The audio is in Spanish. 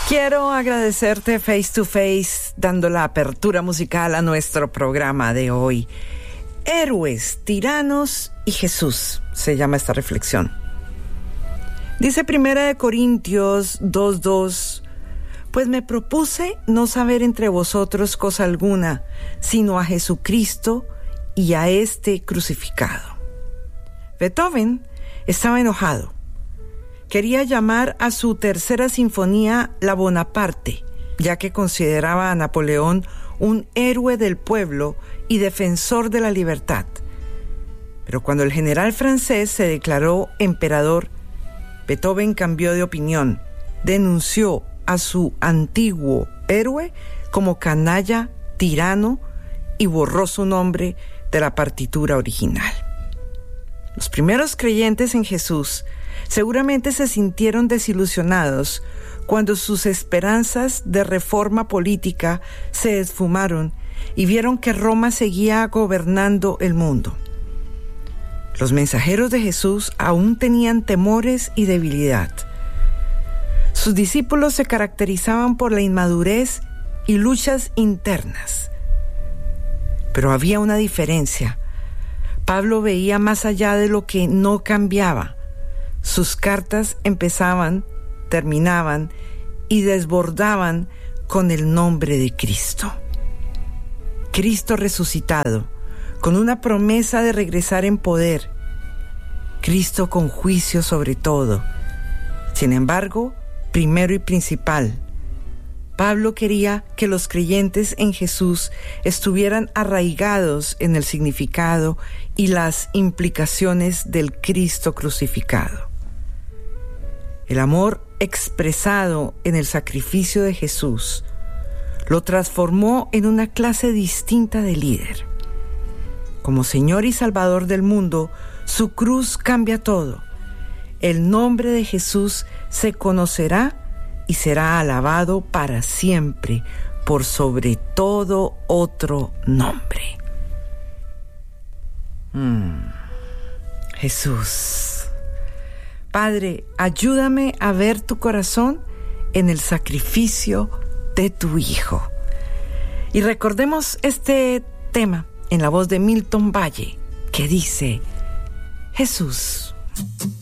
Quiero agradecerte Face to Face, dando la apertura musical a nuestro programa de hoy. Héroes, tiranos y Jesús, se llama esta reflexión. Dice 1 Corintios 2:2, pues me propuse no saber entre vosotros cosa alguna, sino a Jesucristo y a este crucificado. Beethoven estaba enojado. Quería llamar a su tercera sinfonía la Bonaparte, ya que consideraba a Napoleón un héroe del pueblo y defensor de la libertad. Pero cuando el general francés se declaró emperador, Beethoven cambió de opinión, denunció a su antiguo héroe como canalla, tirano y borró su nombre de la partitura original. Los primeros creyentes en Jesús seguramente se sintieron desilusionados cuando sus esperanzas de reforma política se esfumaron y vieron que Roma seguía gobernando el mundo. Los mensajeros de Jesús aún tenían temores y debilidad. Sus discípulos se caracterizaban por la inmadurez y luchas internas. Pero había una diferencia. Pablo veía más allá de lo que no cambiaba. Sus cartas empezaban, terminaban y desbordaban con el nombre de Cristo. Cristo resucitado, con una promesa de regresar en poder. Cristo con juicio sobre todo. Sin embargo, primero y principal, Pablo quería que los creyentes en Jesús estuvieran arraigados en el significado y las implicaciones del Cristo crucificado. El amor expresado en el sacrificio de Jesús lo transformó en una clase distinta de líder. Como Señor y Salvador del mundo, su cruz cambia todo. El nombre de Jesús se conocerá y será alabado para siempre por sobre todo otro nombre. Jesús. Padre, ayúdame a ver tu corazón en el sacrificio de tu Hijo. Y recordemos este tema en la voz de Milton Valle, que dice: Jesús.